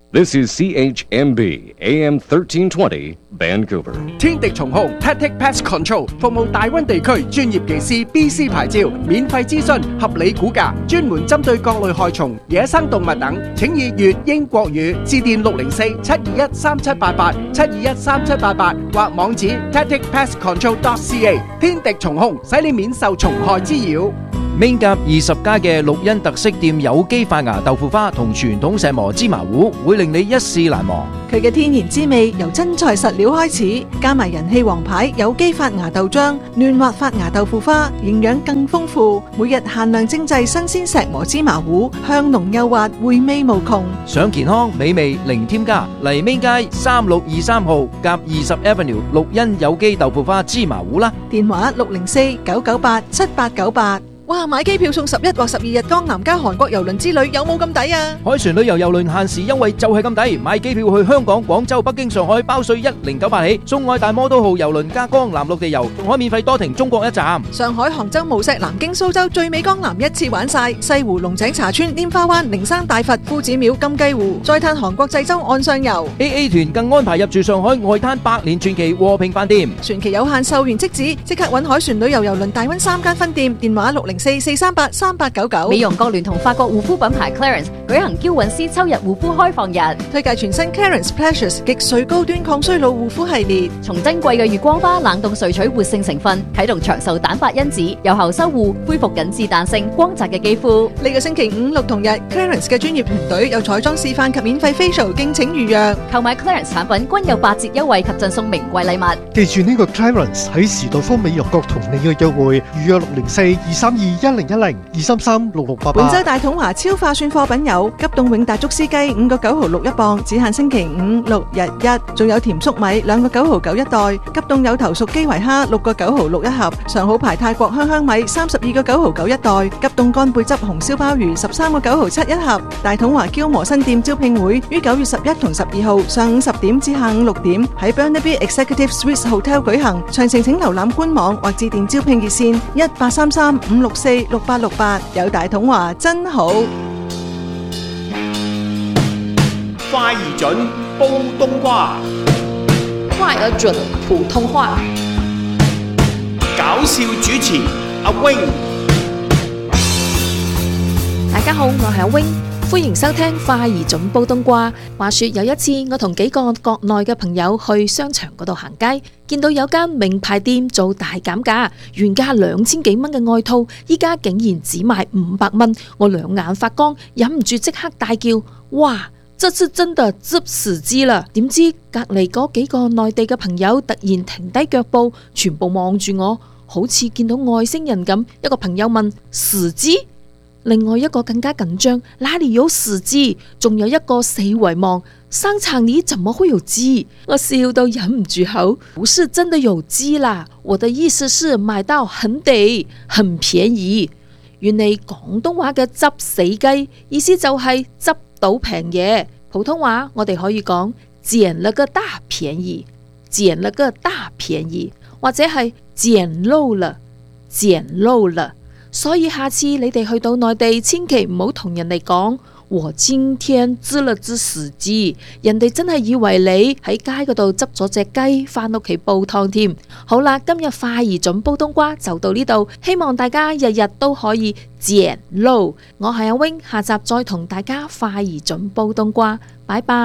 This is CHMB AM 1320 Vancouver。 天敵蟲控 Tactic Pest Control 服務大溫地區專業技師 BC 牌照，免費諮詢，合理估價，專門針對各類害蟲、野生動物等。請以粵英國語致電604-721-3788 或網址 tacticpestcontrol.ca。天敵蟲控使你免受蟲害滋擾。 Main 甲20家嘅綠茵特色店有機發芽豆腐花同傳統石磨芝麻糊，會令你一試難忘。 佢嘅天然滋味由真材實料開始，加埋人氣王牌有機發芽豆漿、嫩滑發芽豆腐花，營養更豐富。每日限量精製新鮮石磨芝麻糊，香濃幼滑，回味無窮。 想健康美味零添加，嚟 Main 街3623號甲20 Avenue 綠茵有機豆腐花芝麻糊啦。 電話604-998-7898。哇！買機票送11或12日江南加韓國郵輪之旅有冇咁抵啊？ 海船旅遊郵輪限時優惠就係咁抵，買機票去香港、廣州、北京、上海包稅1098起，送愛大摩都號郵輪加江南陸地遊，仲可免費多停中國一站。 上海、杭州、無錫、南京、蘇州最美江南一次玩晒，西湖、龍井茶村、拈花灣、靈山大佛、夫子廟、金雞湖，再嘆韓國濟州岸上遊。 AA 團更安排入住上海外灘百年傳奇和平飯店， 船期有限，售完即止，即刻揾海船旅遊郵輪大溫3間分店，電話604-438-3899。 美容國聯同法國護膚品牌 Clarins 舉行嬌韻詩秋日護膚開放日， 推介全新 Clarins Pleasures 極萃高端抗衰老護膚系列， 從珍貴嘅月光花冷凍萃取活性成分，啟動長壽蛋白因子，有效修護恢復緊緻彈性光澤嘅肌膚。 呢個星期5、6同日 Clarins 嘅專業團隊有彩妝示範及免費 facial，敬請預約。 購買 Clarins 產品均有8折優惠及贈送名貴禮物。 記住呢個 Clarins 喺時代豐美容閣同你嘅約會，預約604-232-1010、233-6688。 本周大統華超化算貨品有急凍永達竹絲雞5個9毫6一磅，只限星期5、6日1，仲有甜粟米2個9毫9一袋，急凍有頭熟基圍蝦6個9毫6一盒，上好牌泰國香香米32個9毫9一袋，急凍乾貝汁紅燒鮑魚13個9毫7一盒。大統華嬌磨新店招聘會於9月11同12號上午10點至下午6點喺 Burnaby Executive Suites Hotel 舉行，詳情請瀏覽官網或致電招聘熱線1833-564-6868。有大統華真好。 快而準，煲冬瓜。 快而準，普通話。 搞笑主持阿 wing。 大家好，我係阿 wing，歡迎收聽快而準煲冬瓜。話說有一次，我同幾個國內嘅朋友去商場嗰度行街，見到有間名牌店做大減價，原價2000幾蚊嘅外套，依家竟然只賣500蚊，我兩眼發光，忍唔住即刻大叫：哇！這次真的執時機啦！點知隔離嗰幾個內地嘅朋友突然停低腳步，全部望住我，好似見到外星人咁。一個朋友問：時機？另外一個更加緊張，哪裡有時機？仲有一個四圍望，商場裡怎麼會有機？我笑到忍唔住口，不是真的有機啦，我的意思是買到很抵，很便宜。原嚟廣東話嘅執死雞意思就係執到平嘢，普通話我哋可以講撿了個大便宜，撿了個大便宜，或者係撿漏了，撿漏了。所以下次你哋去到內地，千祈唔好同人哋講我今天執了隻死雞，人哋真係以為你喺街嗰度執咗隻雞返屋企煲湯添。好啦，今日快而準煲冬瓜就到呢度，希望大家日日都可以撿漏。我係阿 wing，下集再同大家快而準煲冬瓜，拜拜。